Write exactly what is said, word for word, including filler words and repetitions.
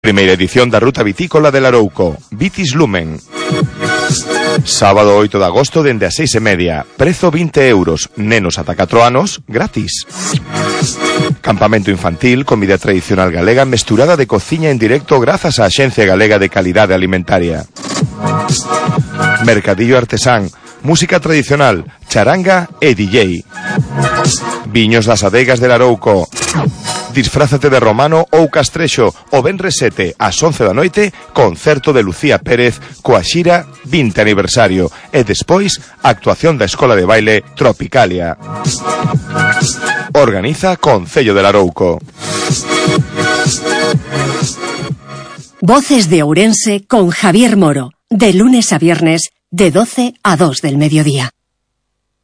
Primeira edición da Ruta Vitícola del Arouco, Vitis Lumen. Sábado oito de agosto dende as seis e media, prezo vinte euros, nenos ata catro anos, gratis. Campamento infantil, comida tradicional galega mesturada de cociña en directo grazas á Axencia Galega de Calidade Alimentaria. Mercadillo artesán, música tradicional, charanga e D J. Viños das adegas del Arouco. Disfrázate de romano ou castrexo o venres sete ás once da noite, concerto de Lucía Pérez coa xira vinte aniversario e despois actuación da Escola de Baile Tropicalia. Organiza Concello del Arouco. Voces de Ourense con Javier Moro, de lunes a viernes de doce a dos del mediodía.